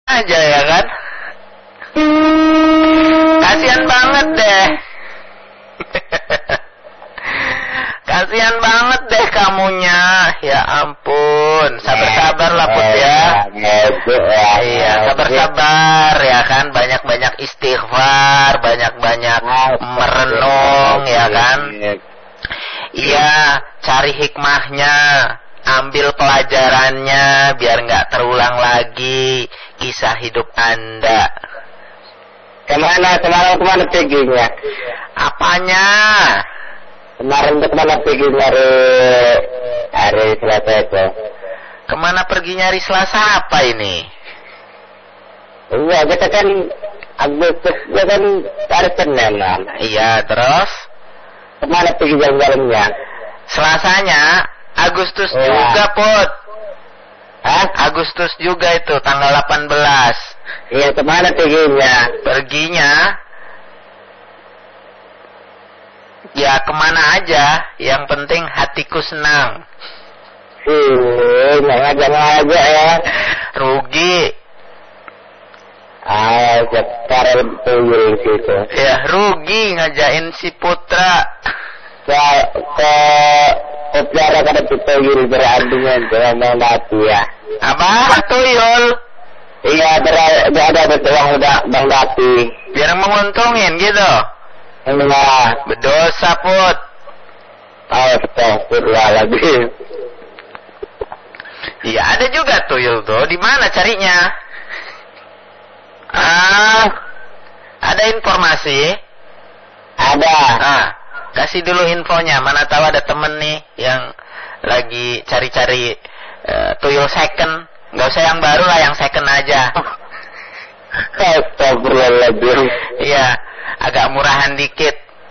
aja ya kan. Kasihan banget deh. Kasihan banget deh kamunya. Ya ampun. Sabar-sabar lah Put ya. Iya, sabar-sabar ya kan. Banyak-banyak istighfar, banyak-banyak merenung ya kan. Iya, cari hikmahnya, ambil pelajarannya biar nggak terulang lagi kisah hidup Anda. Kemana perginya? Apanya? Kemarin kemana pergi hari Selasa itu? Kemana pergi nyari Selasa apa ini? Iya, kita kan Agustus, kita kan hari Senin kan? Iya, terus? Kemana pergi jalan-jalannya? Selasanya Agustus juga Put. Hah? Agustus juga itu tanggal 18. Iya, kemana perginya? Perginya ya kemana aja, yang penting hatiku senang. Ngajak-ngajak ya. Rugi. Sekarang tuyul situ. Ya rugi ngajain si Putra. Ke Putra kada tuyul berandingan dengan mati ya. Apa? Tuyul? Iya, ada uang udah Bang Dati. Biar menguntungin gitu. Enggak. Berdosa Put. Astagfirullahaladzim. Iya ada juga tuyul tuh. Di mana carinya? Ada informasi? Ada. Kasih dulu infonya. Mana tahu ada temen nih yang lagi cari-cari tuyul second. Nggak usah yang baru lah, yang second aja. Astagfirullahaladzim. Iya, agak murahan dikit.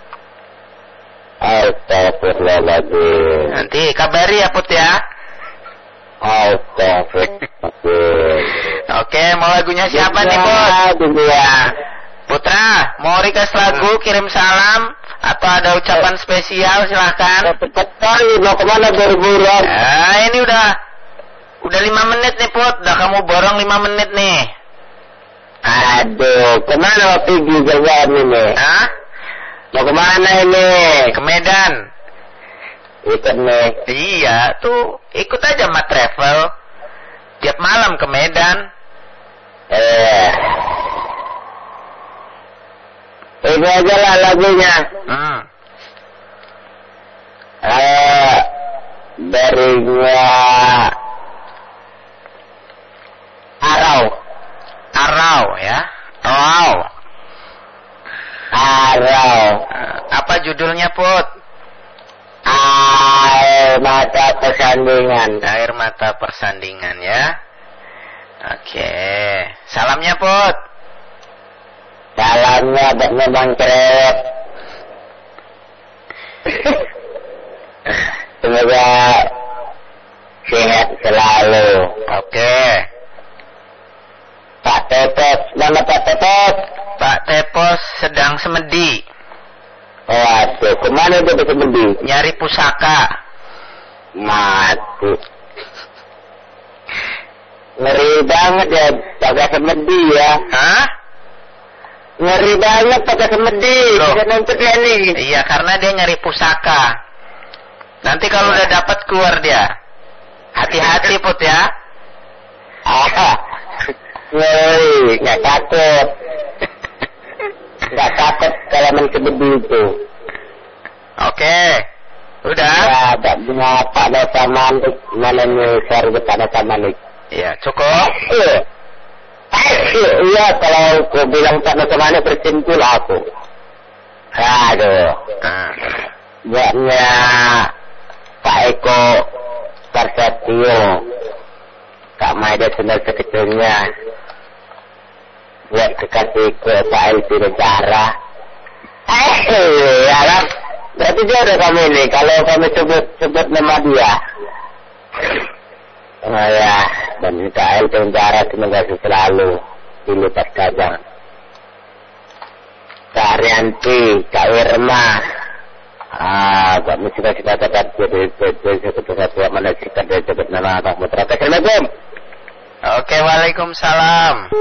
Astagfirullahaladzim. Nanti kabari ya Put ya. Astagfirullahaladzim. Oke, mau lagunya siapa nih Put? Putra, mau request lagu, kirim salam atau ada ucapan spesial silahkan. Cepat kali, mau kemana berbulan? Ini udah 5 menit nih Put, udah kamu borong 5 menit nih. Aduh, kemana mau pergi jalan ini? Mau kemana ini? Ke Medan. Ikut nih. Iya, tuh ikut aja sama travel. Tiap malam ke Medan. Ini aja lah lagunya. Darinya Arau ya. Arau. Apa judulnya Put? Air mata persandingan. Air mata persandingan ya. Oke. Salamnya Put. Salamnya buat Bang Cerewet. Semoga sehat selalu. Oke. Pak Tepos, mana Pak Tepos? Pak Tepos sedang semedi. Waduh, kemana dia semedi? Nyari pusaka. Mati. Ngeri banget ya pakai semedi ya. Ngeri banget pakai semedi. Bisa nuntut ya nih. Iya, karena dia nyari pusaka. Nanti kalau udah dapat keluar dia. Hati-hati Put ya. Ngeri, nggak takut. Nggak takut kalau main semedi itu. Oke. Udah. Ya, tak mengapa ada sama mana nih share ada sama nih. Iya, cukup. Iya, kalau aku bilang tak sama nih bersimpul aku. Aduh. Buatnya Pak Eko Parsetio, Kak Maida sendal sekecilnya. Buat kekasih ke Pak Elvi Negara. Ya kan? Berarti dia udah kami ini. Kalau kami sebut nama dia. Ya, dan Kak Elvi Negara semoga selalu dilipat gajang. Kak Arianti, Kak Irma. Buat musik-musik tetap jadi satu mana sikap dari sebut nama Abang Putra. Assalamualaikum. Oke, waalaikumsalam.